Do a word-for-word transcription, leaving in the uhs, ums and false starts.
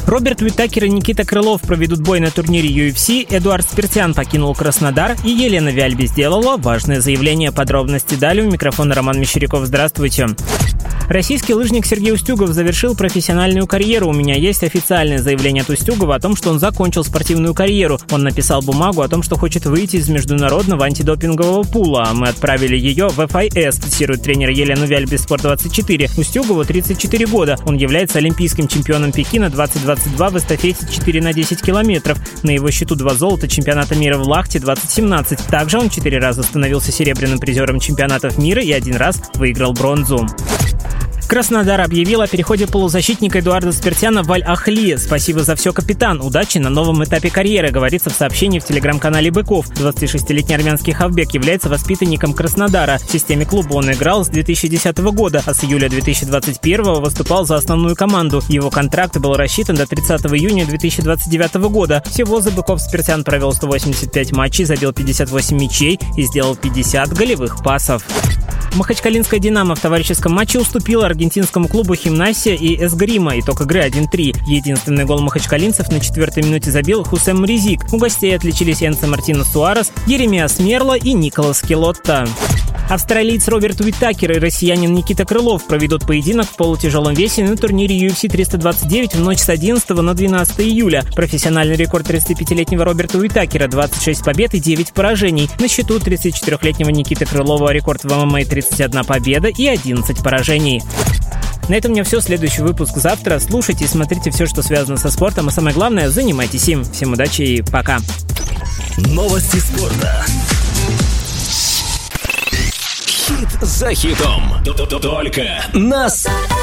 Роберт Уитакер и Никита Крылов проведут бой на турнире ю эф си, Эдуард Спиртян покинул Краснодар и Елена Вяльби сделала важное заявление. Подробности далее. У микрофона Роман Мещеряков. Здравствуйте. Российский лыжник Сергей Устюгов завершил профессиональную карьеру. У меня есть официальное заявление от Устюгова о том, что он закончил спортивную карьеру. Он написал бумагу о том, что хочет выйти из международного антидопингового пула. А мы отправили ее в эф ай эс, цитирует тренер Елену Вяльби Спорт двадцать четыре. Устюгову тридцать четыре года. Он является олимпийским чемпионом Пекина двадцать двадцать два в эстафете четыре на десять километров. На его счету два золота чемпионата мира в Лахте двадцать семнадцать. Также он четыре раза становился серебряным призером чемпионатов мира и один раз выиграл бронзу. Краснодар объявил о переходе полузащитника Эдуарда Спиртяна в Аль-Ахли. Спасибо за все, капитан. Удачи на новом этапе карьеры, говорится в сообщении в телеграм-канале «Быков». двадцатишестилетний армянский хавбек является воспитанником Краснодара. В системе клуба он играл с две тысячи десятого года, а с июля две тысячи двадцать первого выступал за основную команду. Его контракт был рассчитан до тридцатого июня две тысячи двадцать девятого года. Всего за быков Спиртян провел сто восемьдесят пять матчей, забил пятьдесят восемь мячей и сделал пятьдесят голевых пасов. Махачкалинская «Динамо» в товарищеском матче уступила аргентинскому клубу «Химнасия» и «Эсгрима». Итог игры один три. Единственный гол махачкалинцев на четвертой минуте забил Хусем Мризик. У гостей отличились Энцо Мартинес Суарес, Еремиас Мерло и Николас Келотто. Австралиец Роберт Уитакер и россиянин Никита Крылов проведут поединок в полутяжелом весе на турнире ю эф си триста двадцать девять в ночь с одиннадцатого на двенадцатое июля. Профессиональный рекорд тридцатипятилетнего Роберта Уитакера – двадцать шесть побед и девять поражений. На счету тридцатичетырехлетнего Никиты Крылова рекорд в эм эм а – тридцать одна победа и одиннадцать поражений. На этом у меня все. Следующий выпуск завтра. Слушайте и смотрите все, что связано со спортом. А самое главное, занимайтесь им. Всем удачи и пока. Новости спорта. Хит за хитом. Только на